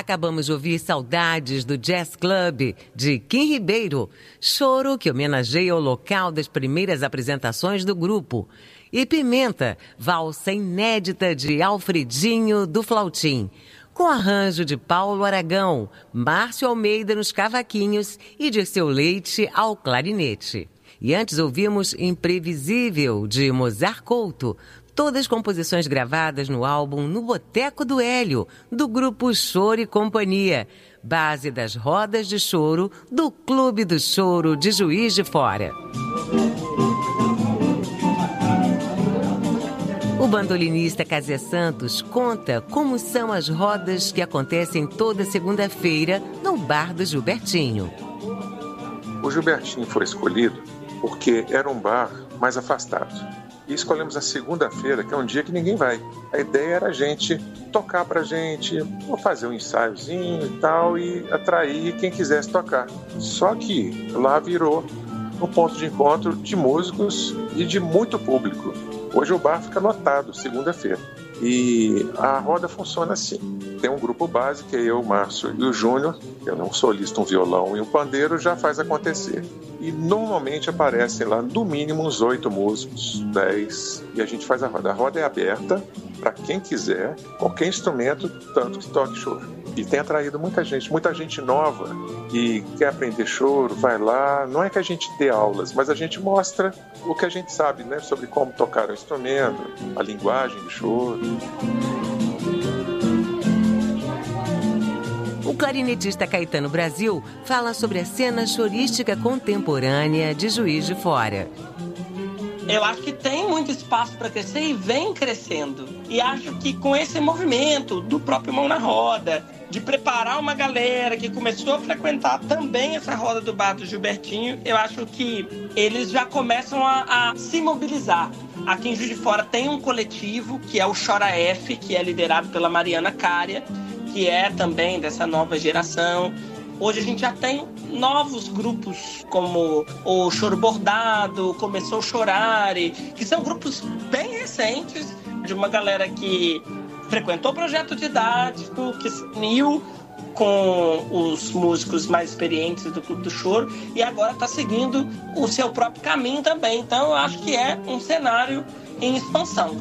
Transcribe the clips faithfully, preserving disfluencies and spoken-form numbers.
Acabamos de ouvir Saudades do Jazz Club, de Kim Ribeiro, choro que homenageia o local das primeiras apresentações do grupo. E Pimenta, valsa inédita de Alfredinho do Flautim, com arranjo de Paulo Aragão, Márcio Almeida nos cavaquinhos e Dirceu Leite ao clarinete. E antes ouvimos Imprevisível, de Mozart Couto, todas composições gravadas no álbum No Boteco do Hélio, do grupo Choro e Companhia, base das rodas de choro do Clube do Choro de Juiz de Fora. O bandolinista Casé Santos conta como são as rodas que acontecem toda segunda-feira no bar do Gilbertinho. O Gilbertinho foi escolhido porque era um bar mais afastado. E escolhemos a segunda-feira, que é um dia que ninguém vai. A ideia era a gente tocar pra gente, ou fazer um ensaiozinho e tal, e atrair quem quisesse tocar. Só que lá virou um ponto de encontro de músicos e de muito público. Hoje o bar fica lotado, segunda-feira. E a roda funciona assim. Tem um grupo base, que é eu, o Márcio e o Júnior, que é um solista, um violão e um pandeiro, já faz acontecer. E normalmente aparecem lá, no mínimo, uns oito músicos, dez, e a gente faz a roda. A roda é aberta para quem quiser, qualquer instrumento, tanto que toque choro. E tem atraído muita gente, muita gente nova que quer aprender choro, vai lá. Não é que a gente dê aulas, mas a gente mostra o que a gente sabe, né, sobre como tocar o instrumento, a linguagem do choro. O clarinetista Caetano Brasil fala sobre a cena chorística contemporânea de Juiz de Fora. Eu acho que tem muito espaço para crescer e vem crescendo. E acho que com esse movimento do próprio Mão na Roda, de preparar uma galera que começou a frequentar também essa roda do bar do Gilbertinho, eu acho que eles já começam a, a se mobilizar. Aqui em Juiz de Fora tem um coletivo, que é o Chora F, que é liderado pela Mariana Cária, que é também dessa nova geração. Hoje a gente já tem novos grupos, como o Choro Bordado, Começou a Chorare, que são grupos bem recentes, de uma galera que frequentou o projeto didático, que se uniu com os músicos mais experientes do Clube do Choro e agora está seguindo o seu próprio caminho também. Então eu acho que é um cenário em expansão.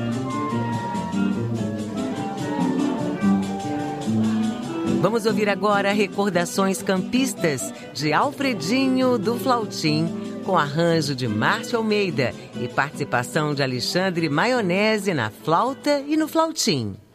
Vamos ouvir agora Recordações Campistas, de Alfredinho do Flautim, com arranjo de Márcio Almeida e participação de Alexandre Maionese na flauta e no flautim.